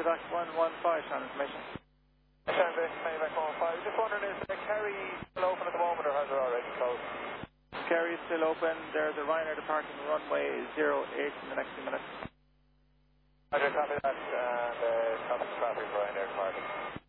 Back 115, on information. Back 115. Just wondering, is the Kerry still open at the moment or has it already closed? Kerry is still open. There's a Ryanair departing runway 08 in the next few minutes. Roger, copy that, and copy the traffic for Ryanair departing.